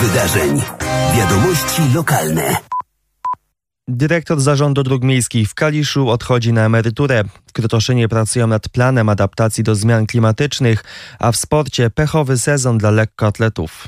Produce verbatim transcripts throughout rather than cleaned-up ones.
wydarzeń. Wiadomości lokalne. Dyrektor Zarządu Dróg Miejskich w Kaliszu odchodzi na emeryturę. W Krotoszynie pracują nad planem adaptacji do zmian klimatycznych, a w sporcie pechowy sezon dla lekkoatletów.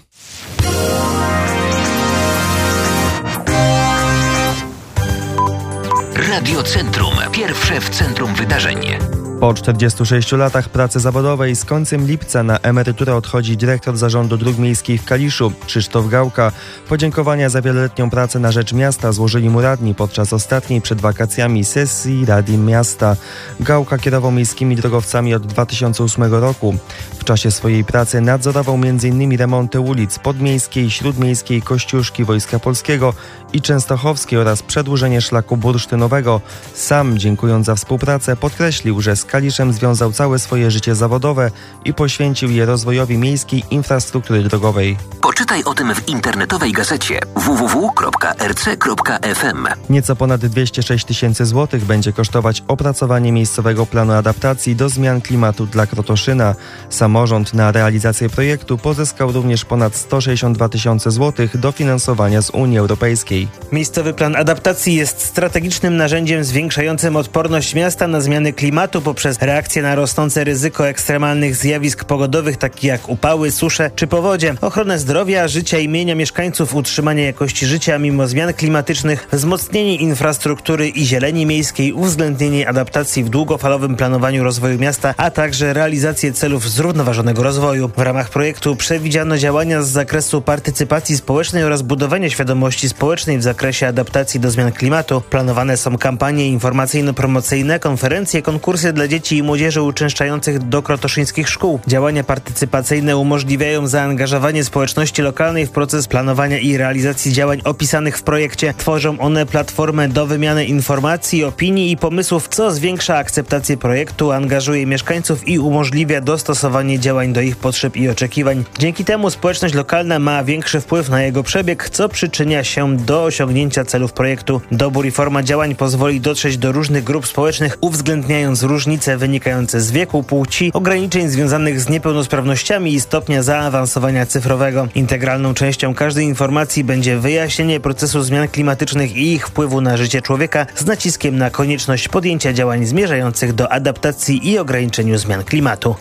Radio Centrum. Pierwsze w centrum wydarzeń. Po czterdziestu sześciu latach pracy zawodowej z końcem lipca na emeryturę odchodzi dyrektor Zarządu Dróg Miejskich w Kaliszu, Krzysztof Gałka. Podziękowania za wieloletnią pracę na rzecz miasta złożyli mu radni podczas ostatniej przed wakacjami sesji Rady Miasta. Gałka kierował miejskimi drogowcami od dwa tysiące ósmego roku. W czasie swojej pracy nadzorował między innymi remonty ulic Podmiejskiej, Śródmiejskiej, Kościuszki, Wojska Polskiego i Częstochowskiej oraz przedłużenie szlaku bursztynowego. Sam, dziękując za współpracę, podkreślił, że z Kaliszem związał całe swoje życie zawodowe i poświęcił je rozwojowi miejskiej infrastruktury drogowej. Poczytaj o tym w internetowej gazecie w w w kropka r c kropka f m. Nieco ponad dwieście sześć tysięcy złotych będzie kosztować opracowanie miejscowego planu adaptacji do zmian klimatu dla Krotoszyna. Samorząd na realizację projektu pozyskał również ponad sto sześćdziesiąt dwa tysiące złotych dofinansowania z Unii Europejskiej. Miejscowy plan adaptacji jest strategicznym narzędziem zwiększającym odporność miasta na zmiany klimatu poprzez reakcję na rosnące ryzyko ekstremalnych zjawisk pogodowych, takich jak upały, susze czy powodzie, ochronę zdrowia, życia i mienia mieszkańców, utrzymanie jakości życia mimo zmian klimatycznych, wzmocnienie infrastruktury i zieleni miejskiej, uwzględnienie adaptacji w długofalowym planowaniu rozwoju miasta, a także realizację celów zrównoważonego rozwoju. W ramach projektu przewidziano działania z zakresu partycypacji społecznej oraz budowania świadomości społecznej w zakresie adaptacji do zmian klimatu. Planowane są kampanie informacyjno-promocyjne, konferencje, konkursy dla dzieci i młodzieży uczęszczających do krotoszyńskich szkół. Działania partycypacyjne umożliwiają zaangażowanie społeczności lokalnej w proces planowania i realizacji działań opisanych w projekcie. Tworzą one platformę do wymiany informacji, opinii i pomysłów, co zwiększa akceptację projektu, angażuje mieszkańców i umożliwia dostosowanie działań do ich potrzeb i oczekiwań. Dzięki temu społeczność lokalna ma większy wpływ na jego przebieg, co przyczynia się do osiągnięcia celów projektu. Dobór i forma działań pozwoli dotrzeć do różnych grup społecznych, uwzględniając różnice wynikające z wieku, płci, ograniczeń związanych z niepełnosprawnościami i stopnia zaawansowania cyfrowego. Integralną częścią każdej informacji będzie wyjaśnienie procesu zmian klimatycznych i ich wpływu na życie człowieka z naciskiem na konieczność podjęcia działań zmierzających do adaptacji i ograniczeniu zmian klimatu.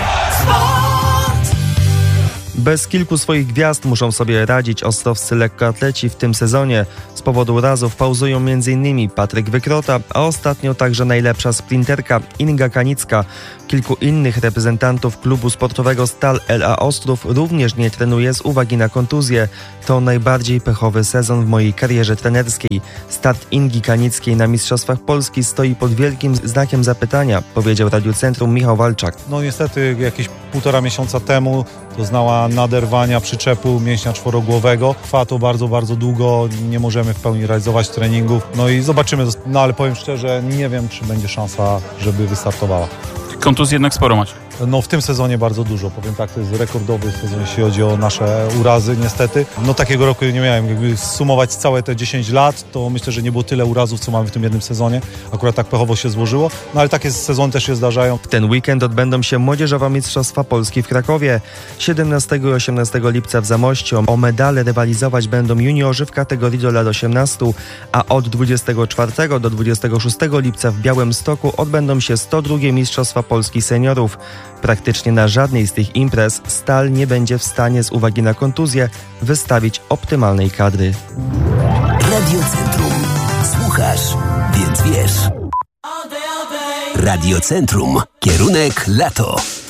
Bez kilku swoich gwiazd muszą sobie radzić ostrowscy lekkoatleci w tym sezonie. Z powodu urazów pauzują między innymi Patryk Wykrota, a ostatnio także najlepsza sprinterka Inga Kanicka. Kilku innych reprezentantów klubu sportowego Stal L A Ostrów również nie trenuje z uwagi na kontuzję. To najbardziej pechowy sezon w mojej karierze trenerskiej. Start Ingi Kanickiej na Mistrzostwach Polski stoi pod wielkim znakiem zapytania, powiedział Radiu Centrum Michał Walczak. No niestety jakieś półtora miesiąca temu doznała naderwania przyczepu mięśnia czworogłowego. Trwa to bardzo, bardzo długo, nie możemy w pełni realizować treningów. No i zobaczymy, no ale powiem szczerze, nie wiem, czy będzie szansa, żeby wystartowała. Kontuzji jednak sporo macie. No w tym sezonie bardzo dużo, powiem tak, to jest rekordowy sezon, jeśli chodzi o nasze urazy, niestety. No takiego roku nie miałem, jakby sumować całe te dziesięć lat, to myślę, że nie było tyle urazów, co mamy w tym jednym sezonie. Akurat tak pechowo się złożyło, no ale takie sezony też się zdarzają. W ten weekend odbędą się Młodzieżowe Mistrzostwa Polski w Krakowie. siedemnastego i osiemnastego lipca w Zamościu o medale rywalizować będą juniorzy w kategorii do lat osiemnastu, a od dwudziestego czwartego do dwudziestego szóstego lipca w Białymstoku odbędą się sto drugie Mistrzostwa Polski Seniorów. Praktycznie na żadnej z tych imprez Stal nie będzie w stanie z uwagi na kontuzję wystawić optymalnej kadry. Radio Centrum. Słuchasz, więc wiesz. Radio Centrum. Kierunek lato.